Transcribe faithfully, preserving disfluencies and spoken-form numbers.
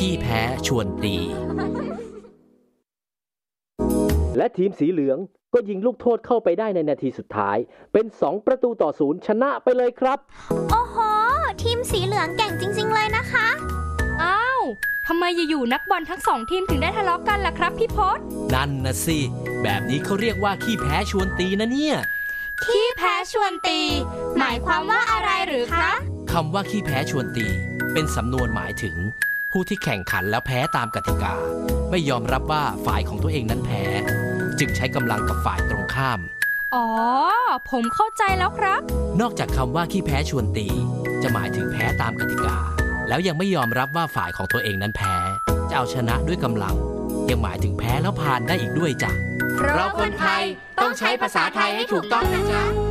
ขี้แพ้ชวนตีและทีมสีเหลืองก็ยิงลูกโทษเข้าไปได้ในนาทีสุดท้ายเป็นสองประตูต่อศูนย์ชนะไปเลยครับโอ้โหทีมสีเหลืองเก่งจริงๆเลยนะคะอ้าวทำไมอยู่ๆนักบอลทั้งสองทีมถึงได้ทะเลาะกันล่ะครับพี่พศนั่นนะสิแบบนี้เขาเรียกว่าขี้แพ้ชวนตีนะเนี่ยขี้แพ้ชวนตีหมายความว่าอะไรหรือคะคำว่าขี้แพ้ชวนตีเป็นสำนวนหมายถึงผู้ที่แข่งขันแล้วแพ้ตามกติกาไม่ยอมรับว่าฝ่ายของตัวเองนั้นแพ้จึงใช้กำลังกับฝ่ายตรงข้ามอ๋อผมเข้าใจแล้วครับนอกจากคำว่าขี้แพ้ชวนตีจะหมายถึงแพ้ตามกติกาแล้วยังไม่ยอมรับว่าฝ่ายของตัวเองนั้นแพ้จะเอาชนะด้วยกำลังยังหมายถึงแพ้แล้วผ่านได้อีกด้วยจ้ะเราคนไทยต้องใช้ภาษาไทยให้ถูกต้องนะจ๊ะ